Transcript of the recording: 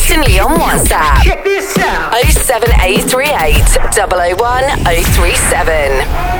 Instantly on WhatsApp. Check this out. 07838 001 037.